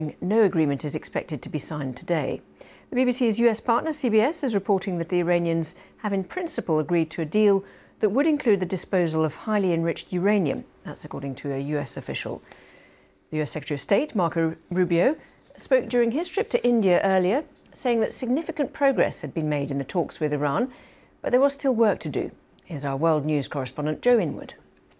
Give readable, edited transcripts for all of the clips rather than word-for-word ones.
No agreement is expected to be signed today. The BBC's US partner, CBS, is reporting that the Iranians have in principle agreed to a deal that would include the disposal of highly enriched uranium. That's according to a US official. The US Secretary of State, Marco Rubio, spoke during his trip to India earlier, saying that significant progress had been made in the talks with Iran, but there was still work to do. Here's our world news correspondent, Joe Inwood.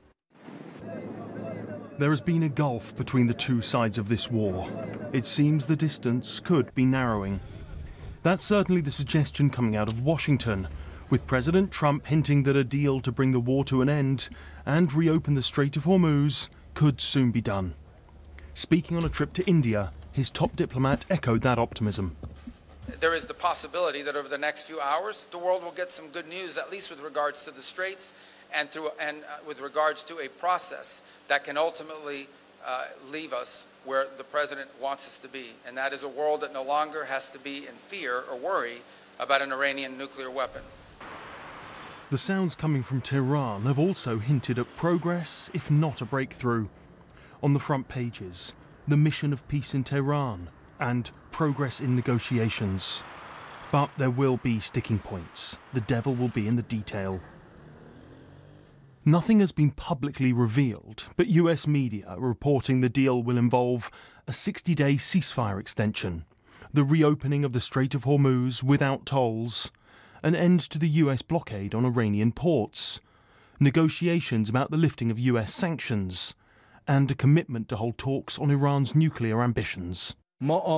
There has been a gulf between the two sides of this war. It seems the distance could be narrowing. That's certainly the suggestion coming out of Washington, with President Trump hinting that a deal to bring the war to an end and reopen the Strait of Hormuz could soon be done. Speaking on a trip to India, his top diplomat echoed that optimism. There is the possibility that over the next few hours, the world will get some good news, at least with regards to the Straits and with regards to a process that can ultimately leave us where the president wants us to be. And that is a world that no longer has to be in fear or worry about an Iranian nuclear weapon. The sounds coming from Tehran have also hinted at progress, if not a breakthrough. On the front pages, the mission of peace in Tehran and progress in negotiations. But there will be sticking points. The devil will be in the detail. Nothing has been publicly revealed, but US media are reporting the deal will involve a 60-day ceasefire extension, the reopening of the Strait of Hormuz without tolls, an end to the US blockade on Iranian ports, negotiations about the lifting of US sanctions, and a commitment to hold talks on Iran's nuclear ambitions. We are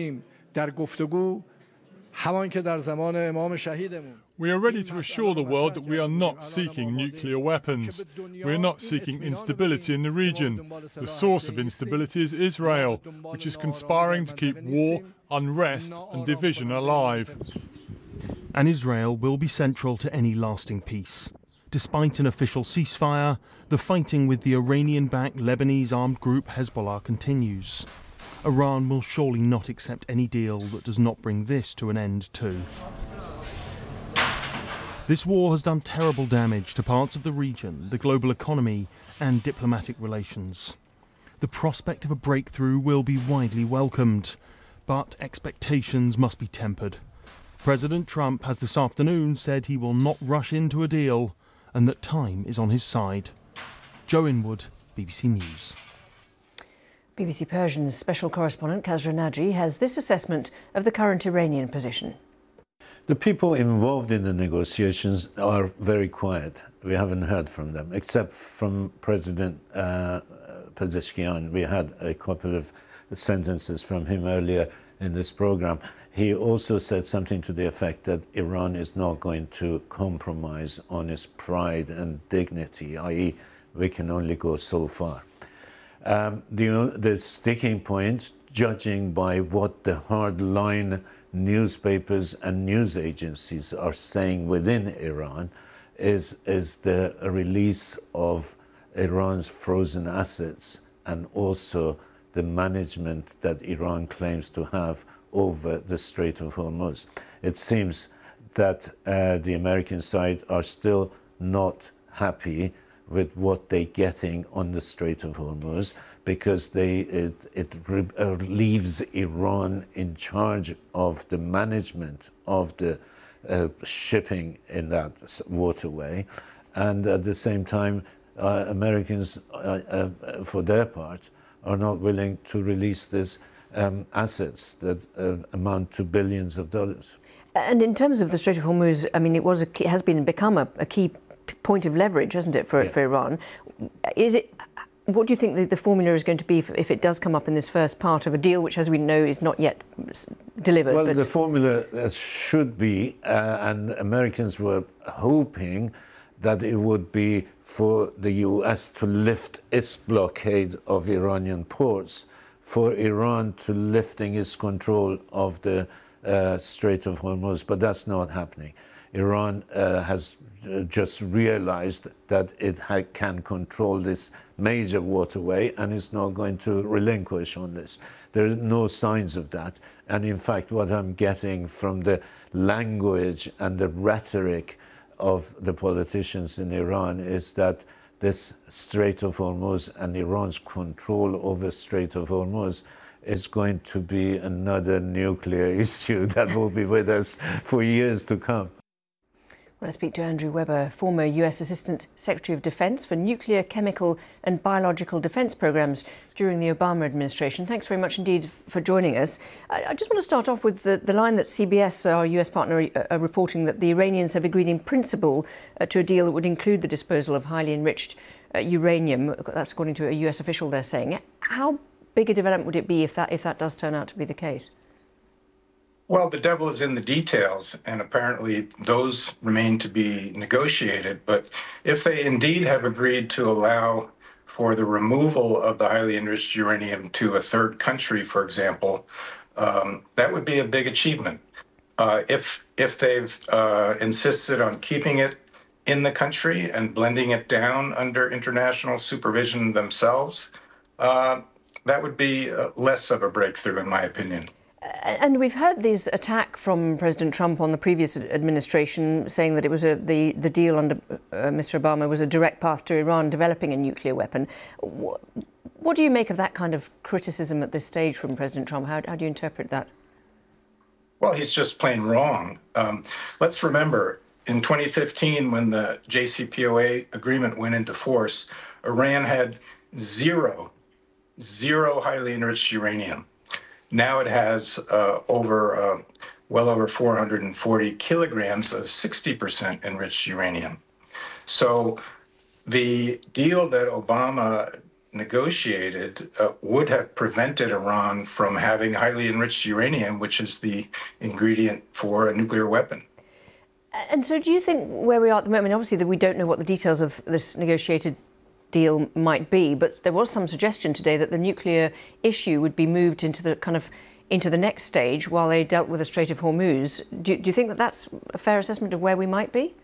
ready to assure the world that we are not seeking nuclear weapons. We are not seeking instability in the region. The source of instability is Israel, which is conspiring to keep war, unrest and division alive. And Israel will be central to any lasting peace. Despite an official ceasefire, the fighting with the Iranian-backed Lebanese armed group Hezbollah continues. Iran will surely not accept any deal that does not bring this to an end too. This war has done terrible damage to parts of the region, the global economy and diplomatic relations. The prospect of a breakthrough will be widely welcomed, but expectations must be tempered. President Trump has this afternoon said he will not rush into a deal and that time is on his side. Joe Inwood, BBC News. BBC Persian's special correspondent Kazra Naji has this assessment of the current Iranian position. The people involved in the negotiations are very quiet. We haven't heard from them, except from President Pezeshkian. We had a couple of sentences from him earlier in this program. He also said something to the effect that Iran is not going to compromise on its pride and dignity, i.e. we can only go so far. The sticking point, judging by what the hardline newspapers and news agencies are saying within Iran, is the release of Iran's frozen assets and also the management that Iran claims to have over the Strait of Hormuz. It seems that the American side are still not happy with what they're getting on the Strait of Hormuz, because it leaves Iran in charge of the management of the shipping in that waterway. And at the same time, Americans, for their part, are not willing to release these assets that amount to billions of dollars. And in terms of the Strait of Hormuz, I mean, it has become a key point of leverage, hasn't it, for Iran? What do you think the formula is going to be if it does come up in this first part of a deal, which, as we know, is not yet delivered? Well, the formula should be, and Americans were hoping that it would be for the US to lift its blockade of Iranian ports, for Iran to lifting its control of the Strait of Hormuz, but that's not happening. Iran has just realized that it can control this major waterway and is not going to relinquish on this. There are no signs of that. And in fact, what I'm getting from the language and the rhetoric of the politicians in Iran is that this Strait of Hormuz and Iran's control over Strait of Hormuz is going to be another nuclear issue that will be with us for years to come. Well, I speak to Andrew Webber, former US Assistant Secretary of Defense for Nuclear, Chemical and Biological Defense Programs during the Obama administration. Thanks very much indeed for joining us. I just want to start off with the line that CBS, our US partner, are reporting that the Iranians have agreed in principle to a deal that would include the disposal of highly enriched uranium. That's according to a US official, they're saying. How big a development would it be if that does turn out to be the case? Well, the devil is in the details, and apparently those remain to be negotiated. But if they indeed have agreed to allow for the removal of the highly enriched uranium to a third country, for example, that would be a big achievement. If they've insisted on keeping it in the country and blending it down under international supervision themselves, that would be less of a breakthrough, in my opinion. And we've heard this attack from President Trump on the previous administration, saying that it was the deal under Mr. Obama was a direct path to Iran developing a nuclear weapon. What do you make of that kind of criticism at this stage from President Trump? How do you interpret that? Well, he's just plain wrong. Let's remember, in 2015, when the JCPOA agreement went into force, Iran had zero highly enriched uranium. Now it has well over 440 kilograms of 60% enriched uranium. So the deal that Obama negotiated would have prevented Iran from having highly enriched uranium, which is the ingredient for a nuclear weapon. And so do you think where we are at the moment, obviously that we don't know what the details of this negotiated deal might be, but there was some suggestion today that the nuclear issue would be moved into the next stage while they dealt with the Strait of Hormuz. Do you think that that's a fair assessment of where we might be?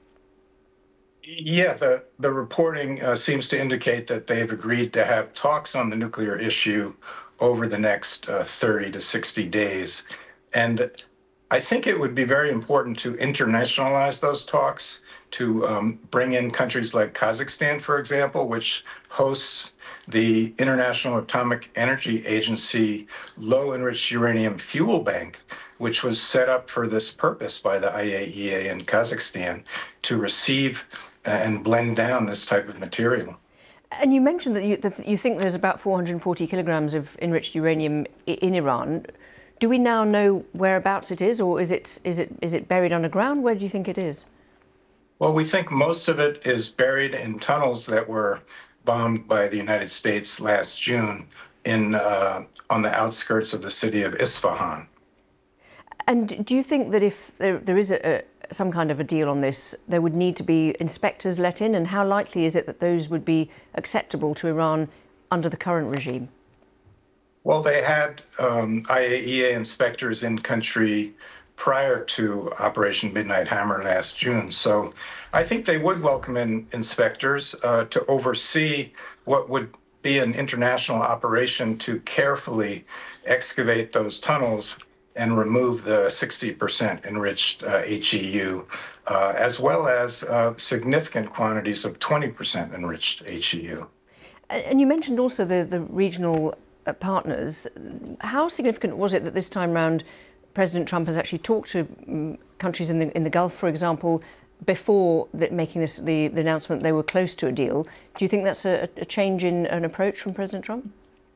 Yeah, the reporting seems to indicate that they've agreed to have talks on the nuclear issue over the next 30 to 60 days. And I think it would be very important to internationalize those talks, to bring in countries like Kazakhstan, for example, which hosts the International Atomic Energy Agency Low Enriched Uranium Fuel Bank, which was set up for this purpose by the IAEA in Kazakhstan to receive and blend down this type of material. And you mentioned that you think there's about 440 kilograms of enriched uranium in Iran. Do we now know whereabouts it is, or is it buried underground? Where do you think it is? Well, we think most of it is buried in tunnels that were bombed by the United States last June on the outskirts of the city of Isfahan. And do you think that if there is some kind of a deal on this, there would need to be inspectors let in? And how likely is it that those would be acceptable to Iran under the current regime? Well, they had IAEA inspectors in country prior to Operation Midnight Hammer last June. So I think they would welcome in inspectors to oversee what would be an international operation to carefully excavate those tunnels and remove the 60% enriched HEU, as well as significant quantities of 20% enriched HEU. And you mentioned also the regional partners. How significant was it that this time round President Trump has actually talked to countries in the Gulf, for example, before making the announcement they were close to a deal? Do you think that's a change in an approach from President Trump?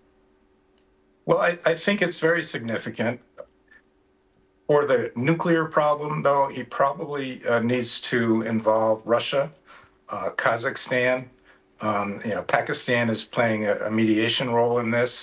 Well, I think it's very significant. For the nuclear problem, though, he probably needs to involve Russia, Kazakhstan. Pakistan is playing a mediation role in this.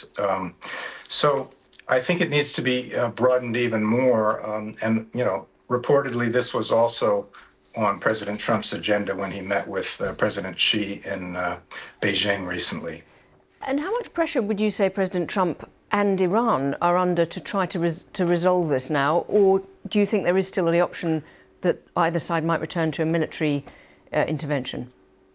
So I think it needs to be broadened even more. And reportedly, this was also on President Trump's agenda when he met with President Xi in Beijing recently. And how much pressure would you say President Trump and Iran are under to try to resolve this now? Or do you think there is still the option that either side might return to a military intervention?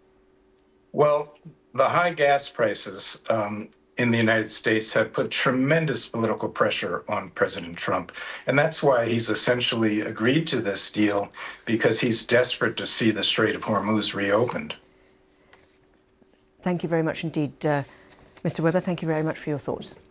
Well, the high gas prices in the United States have put tremendous political pressure on President Trump. And that's why he's essentially agreed to this deal, because he's desperate to see the Strait of Hormuz reopened. Thank you very much indeed, Mr. Webber. Thank you very much for your thoughts.